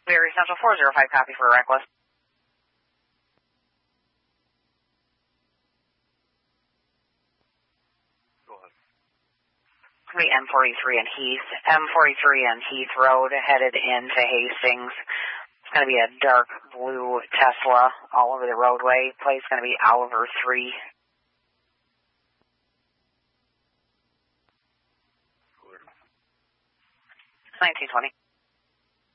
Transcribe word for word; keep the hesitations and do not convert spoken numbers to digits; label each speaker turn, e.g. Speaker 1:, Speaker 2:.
Speaker 1: Very Central four zero five, copy for a reckless.
Speaker 2: Go ahead.
Speaker 1: It's going to be M forty-three and Heath. M forty-three and Heath Road, headed into Hastings. It's going to be a dark blue Tesla all over the roadway. Plate's going to be Oliver three.
Speaker 2: Clear.
Speaker 1: nineteen twenty.